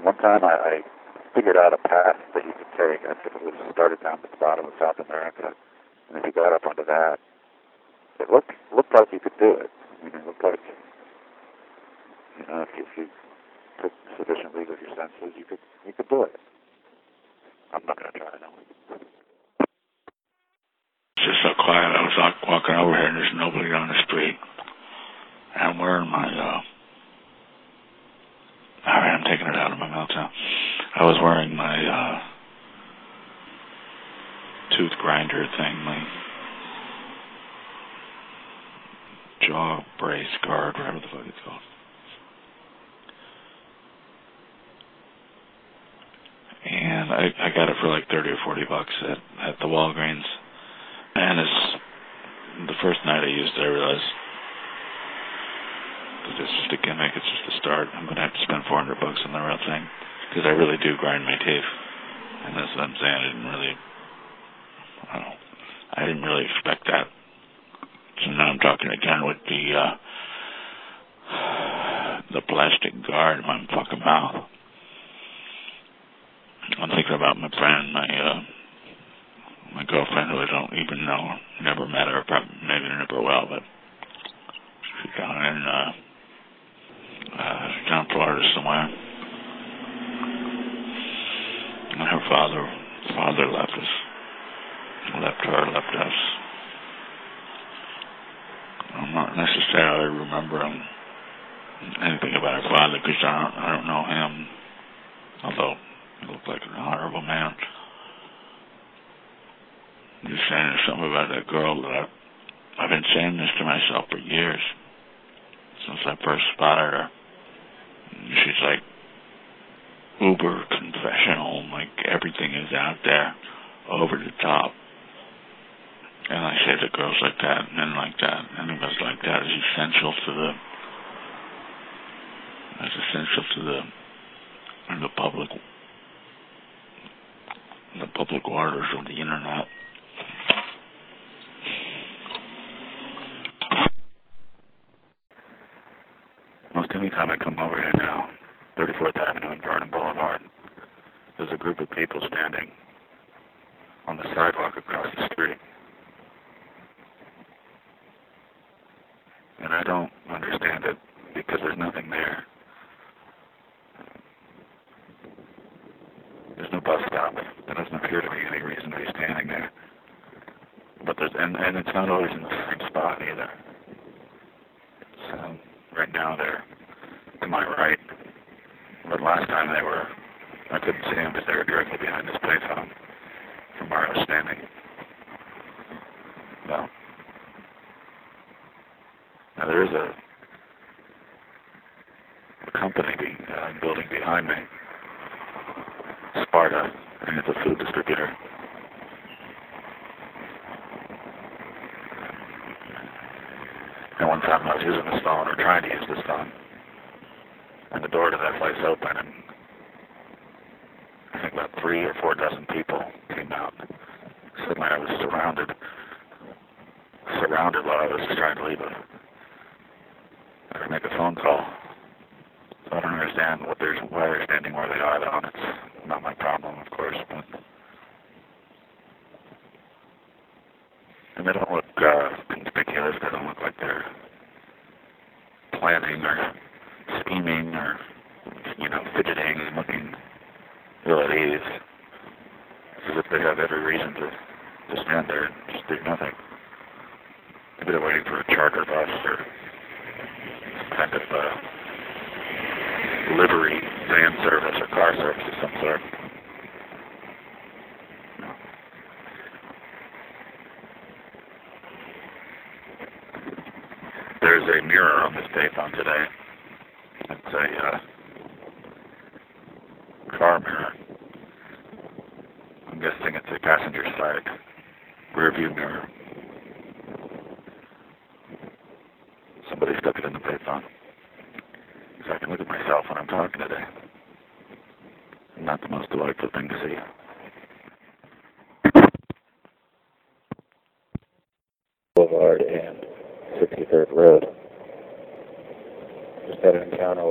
And one time I figured out a path that you could take. I think it was started down at the bottom of South America, and if you got up onto that, it looked like you could do it. I mean, it looked like, if you took sufficient leave of your senses, you could do it. I'm not going to try it now. It's just so quiet. I was walking over here, and there's nobody on the street. I'm wearing my, alright, I'm taking it out of my mouth now. I was wearing my, tooth grinder thing, my jaw brace guard, whatever the fuck it's called. And I got it for like $30 or $40 at the Walgreens. And it's the first night I used it, I realized that it's just a gimmick, it's just a start. I'm going to have to spend $400 on the real thing, because I really do grind my teeth. And that's what I'm saying. I didn't really expect that. So now I'm talking again with the plastic guard in my fucking mouth. I'm thinking about my friend, my girlfriend, who I don't even know, never met her, probably maybe never will, but she's down in Florida somewhere. And her father left us. I'm not necessarily remembering anything about her father, because I don't know him, although he looked like an honorable man. I'm just saying there's something about that girl that I've been saying this to myself for years, since I first spotted her. She's like uber confessional, like everything is out there, over the top. And I say that girls like that, men like that, anybody like that is essential to the public waters of the internet. Most any time I come over here now, 34th Avenue and Vernon Boulevard, there's a group of people standing on the sidewalk across the street. And I don't understand it, because there's nothing there. There's no bus stop. There doesn't appear to be any reason to be standing there. But and it's not always in the same spot either. So right now they're to my right. But last time I couldn't see them because they were directly behind this payphone from where I was standing. Well, now there is a company building behind me, Sparta, and it's a food distributor. And one time I was using this phone, or trying to use this phone, and the door to that place opened, and I think about 3 or 4 dozen people came out. Suddenly I was surrounded while I was trying to make a phone call. So I don't understand why they're standing where they are, though, and it's not my problem, of course, but... And they don't look conspicuous. They don't look like they're planning or scheming or, fidgeting and looking ill at ease. It's as if they have every reason to stand there and just do nothing. Maybe they're waiting for a charter bus or some kind of livery van service or car service of some sort. There's a mirror on this payphone today. It's a car mirror. I'm guessing it's a passenger side rear view mirror. Somebody stuck it in the payphone, so I can look at myself when I'm talking today. Not the most delightful thing to see. Boulevard and 63rd Road. Just had an encounter